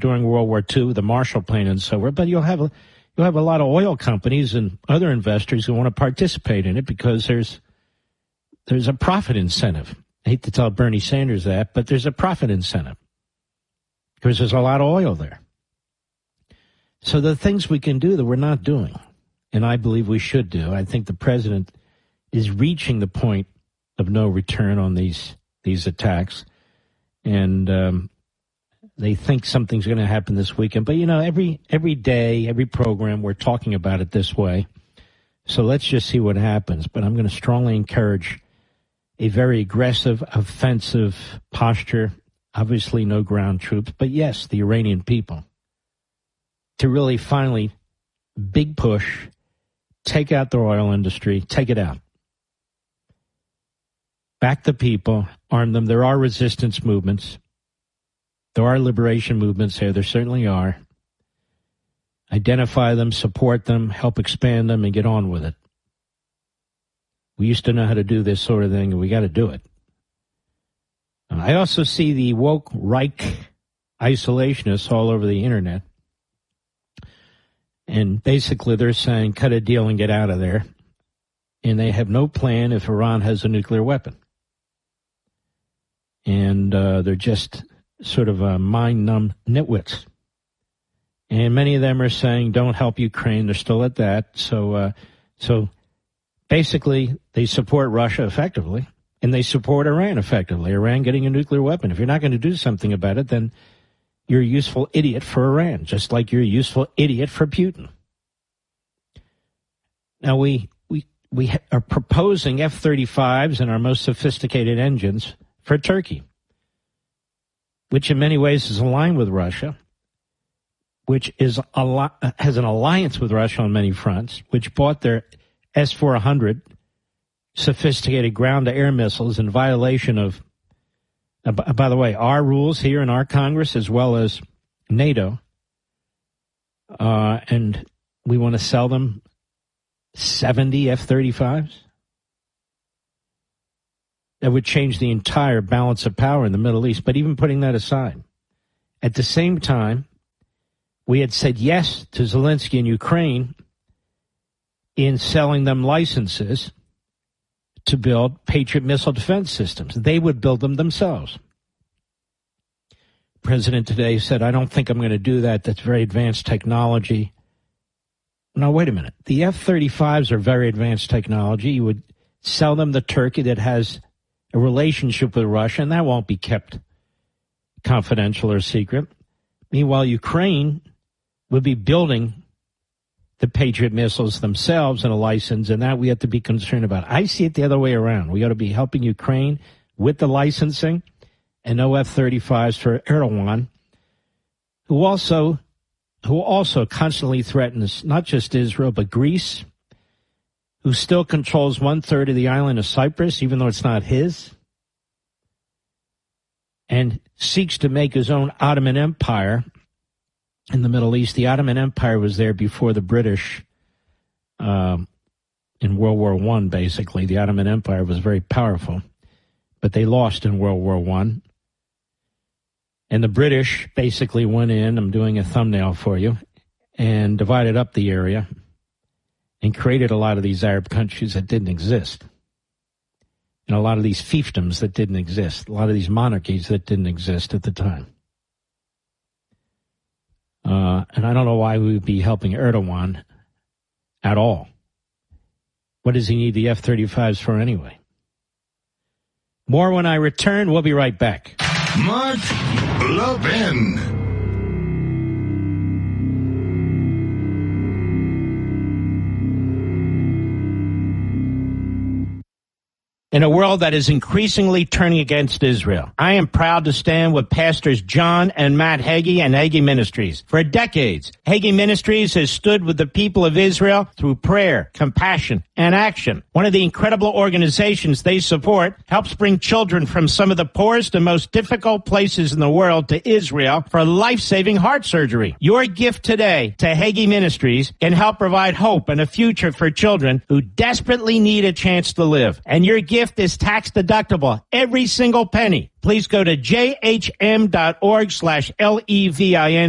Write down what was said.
during World War II, the Marshall Plan and so on. But you'll have a lot of oil companies and other investors who want to participate in it because there's a profit incentive. I hate to tell Bernie Sanders that, but there's a profit incentive because there's a lot of oil there. So the things we can do that we're not doing, and I believe we should do, I think the president is reaching the point of no return on these attacks. And they think something's going to happen this weekend. But, every day, every program, we're talking about it this way. So let's just see what happens. But I'm going to strongly encourage a very aggressive, offensive posture. Obviously, no ground troops. But, yes, the Iranian people. To really finally, big push, take out the oil industry, take it out. Back the people, arm them. There are resistance movements. There are liberation movements here. There certainly are. Identify them, support them, help expand them, and get on with it. We used to know how to do this sort of thing, and we got to do it. I also see the woke Reich isolationists all over the internet. And basically they're saying, cut a deal and get out of there. And they have no plan if Iran has a nuclear weapon. And they're just sort of mind-numb nitwits. And many of them are saying, don't help Ukraine. They're still at that. So basically, they support Russia effectively, and they support Iran effectively. Iran getting a nuclear weapon. If you're not going to do something about it, then you're a useful idiot for Iran, just like you're a useful idiot for Putin. Now, we are proposing F-35s and our most sophisticated engines for Turkey, which in many ways is aligned with Russia, which has an alliance with Russia on many fronts, which bought their S-400 sophisticated ground-to-air missiles in violation of, by the way, our rules here in our Congress as well as NATO. And we want to sell them 70 F-35s. That would change the entire balance of power in the Middle East. But even putting that aside, at the same time, we had said yes to Zelensky in Ukraine in selling them licenses to build Patriot missile defense systems. They would build them themselves. The president today said, I don't think I'm going to do that. That's very advanced technology. Now, wait a minute. The F-35s are very advanced technology. You would sell them to Turkey that has a relationship with Russia, and that won't be kept confidential or secret. Meanwhile, Ukraine would be building the Patriot missiles themselves in a license, and that we have to be concerned about. I see it the other way around. We ought to be helping Ukraine with the licensing and no F-35s for Erdogan, who also constantly threatens not just Israel, but Greece, who still controls 1/3 of the island of Cyprus, even though it's not his, and seeks to make his own Ottoman Empire in the Middle East. The Ottoman Empire was there before the British in World War I, basically. The Ottoman Empire was very powerful, but they lost in World War I. And the British basically went in, I'm doing a thumbnail for you, and divided up the area and created a lot of these Arab countries that didn't exist. And a lot of these fiefdoms that didn't exist. A lot of these monarchies that didn't exist at the time. And I don't know why we would be helping Erdogan at all. What does he need the F-35s for anyway? More when I return. We'll be right back. Mark Levin. In a world that is increasingly turning against Israel, I am proud to stand with Pastors John and Matt Hagee and Hagee Ministries. For decades, Hagee Ministries has stood with the people of Israel through prayer, compassion, and action. One of the incredible organizations they support helps bring children from some of the poorest and most difficult places in the world to Israel for life-saving heart surgery. Your gift today to Hagee Ministries can help provide hope and a future for children who desperately need a chance to live. And your gift is tax deductible, every single penny. Please go to jhm.org/LEVIN